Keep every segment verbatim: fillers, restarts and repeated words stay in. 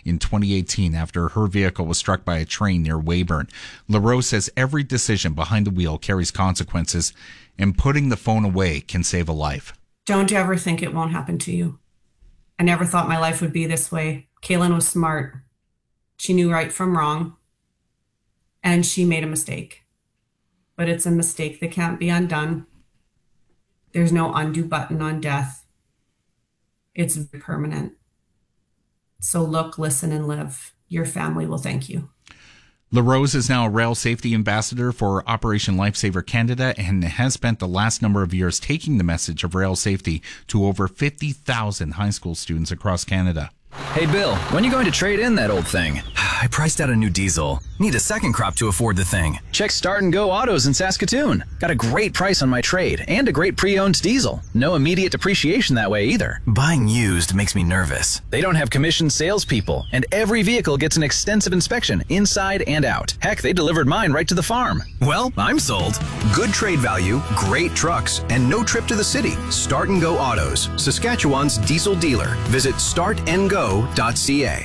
in twenty eighteen after her vehicle was struck by a train near Weyburn. LaRose says every decision behind the wheel carries consequences, and putting the phone away can save a life. Don't ever think it won't happen to you. I never thought my life would be this way. Kaylin was smart. She knew right from wrong, and she made a mistake. But it's a mistake that can't be undone. There's no undo button on death. It's permanent. So look, listen, and live. Your family will thank you. LaRose is now a rail safety ambassador for Operation Lifesaver Canada and has spent the last number of years taking the message of rail safety to over fifty thousand high school students across Canada. Hey, Bill, when you going to trade in that old thing? I priced out a new diesel. Need a second crop to afford the thing. Check Start and Go Autos in Saskatoon. Got a great price on my trade and a great pre-owned diesel. No immediate depreciation that way either. Buying used makes me nervous. They don't have commissioned salespeople, and every vehicle gets an extensive inspection inside and out. Heck, they delivered mine right to the farm. Well, I'm sold. Good trade value, great trucks, and no trip to the city. Start and Go Autos, Saskatchewan's diesel dealer. Visit start and go dot c a.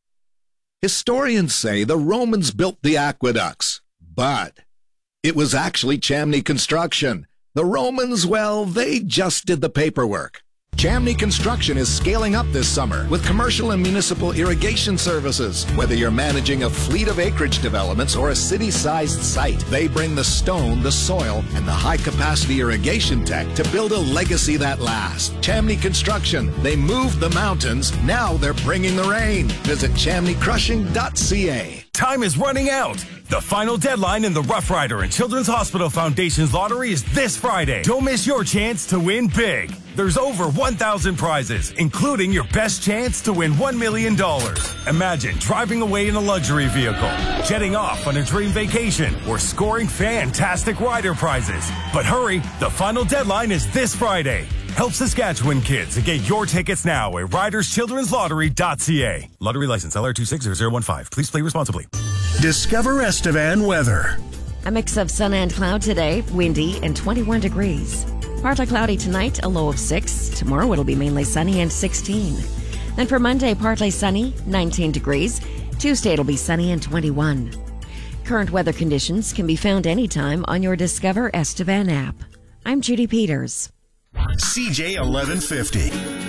Historians say the Romans built the aqueducts, but it was actually Chamney Construction. The Romans, well, they just did the paperwork. Chamney Construction is scaling up this summer with commercial and municipal irrigation services. Whether you're managing a fleet of acreage developments or a city-sized site, they bring the stone, the soil, and the high-capacity irrigation tech to build a legacy that lasts. Chamney Construction, they moved the mountains, now they're bringing the rain. Visit chamney crushing dot c a. Time is running out. The final deadline in the Rough Rider and Children's Hospital Foundation's lottery is this Friday. Don't miss your chance to win big. There's over one thousand prizes, including your best chance to win one million dollars. Imagine driving away in a luxury vehicle, jetting off on a dream vacation, or scoring fantastic rider prizes. But hurry, the final deadline is this Friday. Help Saskatchewan kids and get your tickets now at riders children's lottery dot c a. Lottery license L R two six zero zero one five. Please play responsibly. Discover Estevan weather. A mix of sun and cloud today, windy and twenty-one degrees. Partly cloudy tonight, a low of six. Tomorrow it'll be mainly sunny and sixteen. Then for Monday, partly sunny, nineteen degrees. Tuesday it'll be sunny and twenty-one. Current weather conditions can be found anytime on your Discover Estevan app. I'm Judy Peters. C J eleven fifty.